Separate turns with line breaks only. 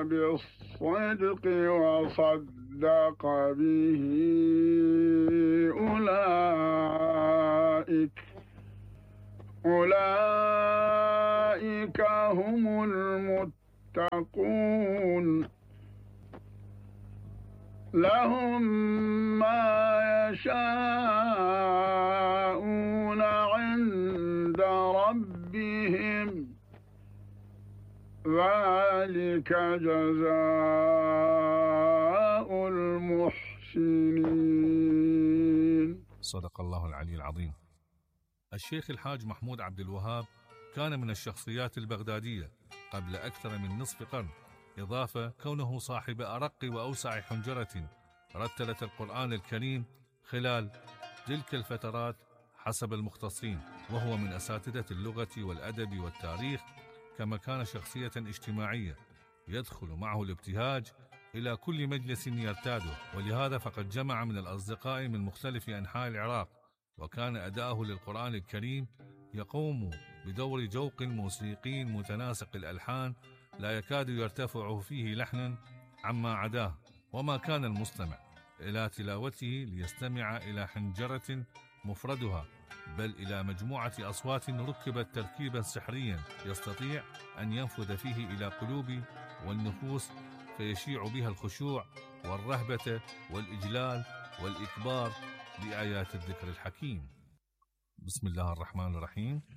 بالصدق وصدق به أولئك هم المتقون. لهم ما يشاءون عند ربهم ذلك جزاء المحسنين.
صدق الله العلي العظيم. الشيخ الحاج محمود عبد الوهاب كان من الشخصيات البغدادية قبل أكثر من نصف قرن، إضافة كونه صاحب أرق وأوسع حنجرة رتلت القرآن الكريم خلال تلك الفترات حسب المختصين، وهو من أساتذة اللغة والأدب والتاريخ، كما كان شخصية اجتماعية يدخل معه الابتهاج إلى كل مجلس يرتاده، ولهذا فقد جمع من الأصدقاء من مختلف أنحاء العراق، وكان أداؤه للقرآن الكريم يقوم بدور جوق موسيقي متناسق الألحان لا يكاد يرتفع فيه لحنا عما عداه، وما كان المستمع إلى تلاوته ليستمع إلى حنجرة مفردها، بل إلى مجموعة أصوات ركبت تركيبا سحريا يستطيع أن ينفذ فيه إلى قلوب والنفوس فيشيع بها الخشوع والرهبة والإجلال والإكبار بآيات الذكر الحكيم. بسم الله الرحمن الرحيم.